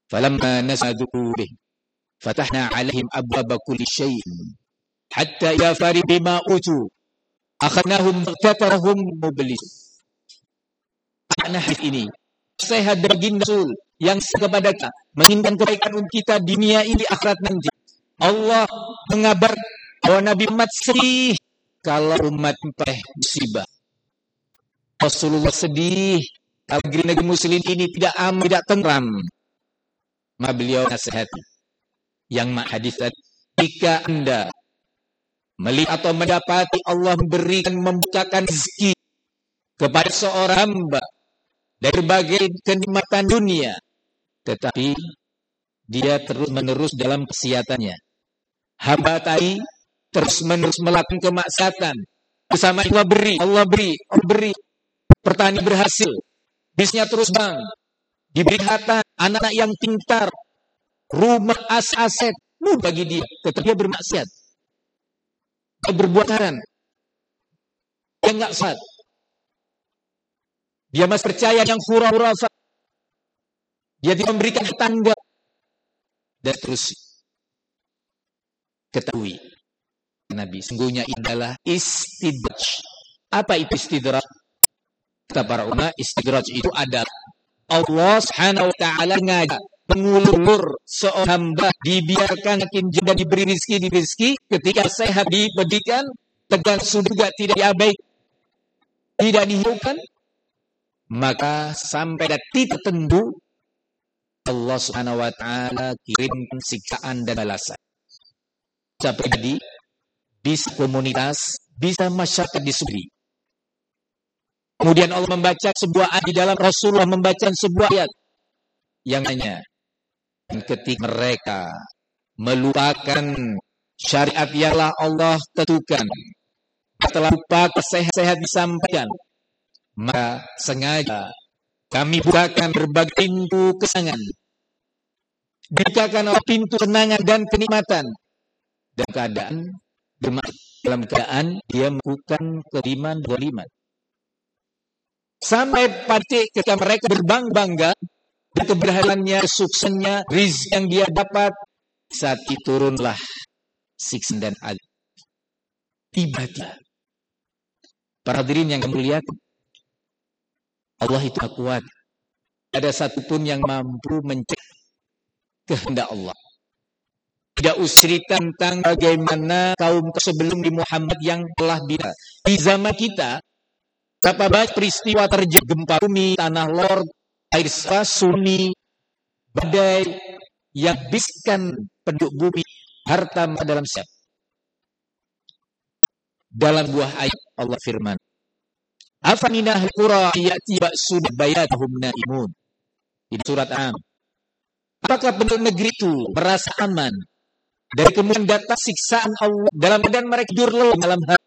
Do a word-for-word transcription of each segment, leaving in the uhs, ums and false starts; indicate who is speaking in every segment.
Speaker 1: Falamma nasadu bih fatahna 'alaihim abwaba kulli syai'in hatta idza farihu bima utu akhadnahum baghtatan mublis. Makna hadis ini nasihat bagi Rasul yang kepada kita menginginkan kebaikan untuk kita dunia ini akhirat nanti. Allah mengabar bahwa Nabi Muhammad sedih kalau umat teh musibah. Rasulullah sedih kalau negeri muslim ini tidak aman, tidak tentram. Maka beliau nasihati yang mak hadis tadi, jika Anda melihat atau mendapati Allah memberikan membukakan rezeki kepada seorang hamba dari berbagai kenikmatan dunia, tetapi dia terus-menerus dalam kesiatannya, hamba tadi terus-menerus melakukan kemaksiatan, bersama Allah beri, Allah beri, Allah beri, pertanian berhasil, bisnisnya terus bang, diberi harta, anak-anak yang pintar, rumah, as-aset, mudah bagi dia, tetapi dia bermaksiat, dia berbuat haram, dia enggak salat, dia masih percaya yang hura-hura, dia tidak memberikan tangga, dan terus ketahui Nabi, sungguhnya adalah istidraj. Apa itu istidraj? Kata para ulama, istidraj itu adalah Allah Subhanahu wa taala ngajak mengulur seorang hamba, dibiarkan makin jeda, diberi rezeki, diberi rezeki, ketika sehat diberikan, tegang surga tidak diabaikan, tidak dihilangkan, maka sampai pada titik tertentu Allah Subhanahu wa taala kirimkan siksaan dan balasan. Bisa pribadi, bisa komunitas, bisa masyarakat di sendiri. Kemudian Allah membaca sebuah ayat di dalam, Rasulullah membaca sebuah ayat yang hanya ketika mereka melupakan syariat yang Allah tentukan, setelah lupa sehat-sehat disampaikan, maka sengaja kami bukakan berbagai pintu kesenangan, bukakan pintu kenangan dan kenikmatan, dalam keadaan dalam keadaan dia melakukan keriman doliman. Sampai pada ketika mereka berbangga dan keberhasilannya, suksesnya, rizki yang dia dapat, saat itu turunlah siksaan dan azab. Tiba-tiba, para hadirin yang muliakan, Allah itu kuat. Ada satupun yang mampu mencegah kehendak Allah. Tidak usri tentang bagaimana kaum sebelum di Muhammad yang telah bila. Di zaman kita, berapa banyak peristiwa terjadi, gempa bumi, tanah lor, air sunyi, badai yang habiskan penduduk bumi, harta dalam siap. Dalam buah ayat Allah firman, afaminah qura ya'ti ba'suna bayatuhum naimun. Di surat Am. Apakah penduduk negeri itu merasa aman dari kemudian datang siksaan Allah dalam keadaan mereka tidur lelap dalam hari?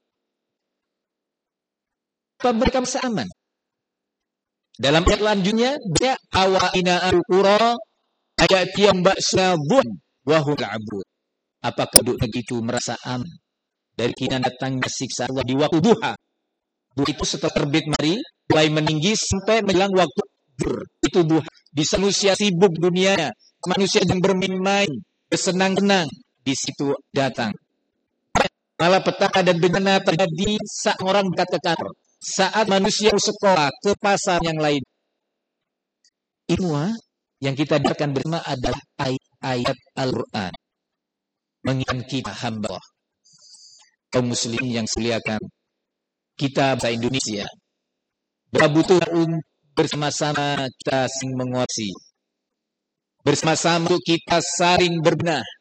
Speaker 1: Apa mereka merasa aman? Dalam ayat lanjutnya, dia awaina al-qura ayatiyam ba'suna bun wa hum yal'abun. Apakah penduduk negeri itu merasa aman dari kemudian datangnya siksa Allah di waktu duha? Duha itu setelah terbit matahari mulai meninggi sampai menjelang waktu zuhur. Itu duha. Bisa manusia sibuk dunianya, manusia yang bermain-main, bersenang-senang, di situ datang malah petaka dan bencana terjadi saat orang berangkat ke kantor, saat manusia sekolah, ke pasar yang lain. Semua yang kita dengarkan bersama adalah ayat-ayat Al-Quran mengingatkan kita hamba Allah, kaum muslimin yang muliakan, kita bangsa Indonesia butuh untuk bersama-sama kita saling menguasai, bersama-sama kita saling berbenah,